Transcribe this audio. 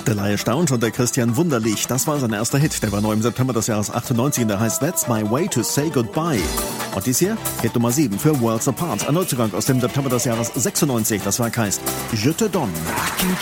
Der Laie staunt und der Christian Wunderlich, das war sein erster Hit. Der war neu im September des Jahres 98 und der heißt That's My Way to Say Goodbye. Und dies hier, Hit Nummer 7 für Worlds Apart. Ein Neuzugang aus dem September des Jahres 96, das Werk heißt Je te donne.